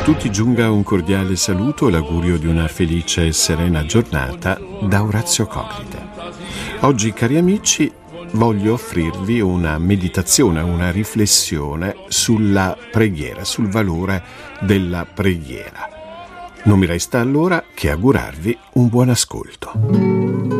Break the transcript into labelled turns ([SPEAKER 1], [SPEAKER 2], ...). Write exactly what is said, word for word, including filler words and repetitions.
[SPEAKER 1] tutti giunga un cordiale saluto e l'augurio di una felice e serena giornata da Orazio Coclite. Oggi, cari amici, voglio offrirvi una meditazione, una riflessione sulla preghiera, sul valore della preghiera. Non mi resta allora che augurarvi un buon ascolto.